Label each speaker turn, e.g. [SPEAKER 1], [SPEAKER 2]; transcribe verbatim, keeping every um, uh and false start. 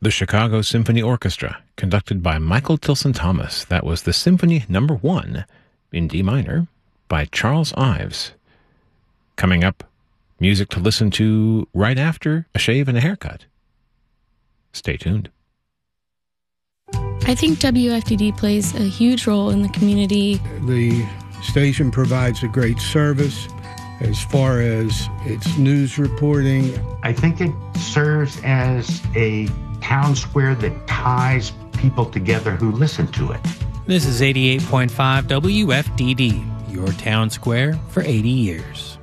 [SPEAKER 1] The Chicago Symphony Orchestra, conducted by Michael Tilson Thomas. That was the Symphony Number One in D minor by Charles Ives. Coming up, music to listen to right after a shave and a haircut. Stay tuned.
[SPEAKER 2] I think W F D D plays a huge role in the community.
[SPEAKER 3] The station provides a great service as far as its news reporting.
[SPEAKER 4] I think it serves as a town square that ties people together who listen to it.
[SPEAKER 5] This is eighty-eight point five W F D D, your town square for eighty years.